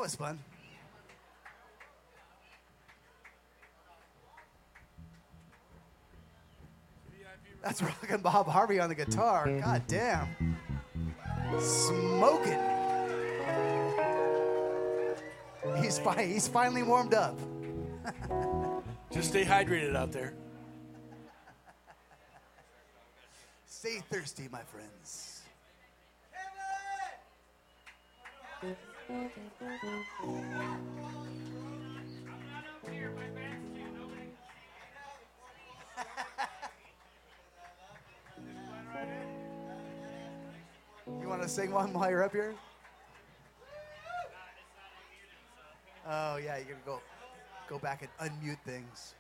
was fun. That's rockin' Bob Harvey on the guitar. God damn. Smoking. He's finally warmed up. Just stay hydrated out there. Stay thirsty, my friends. You want to sing one while you're up here? Oh yeah, you're gonna go back and unmute things.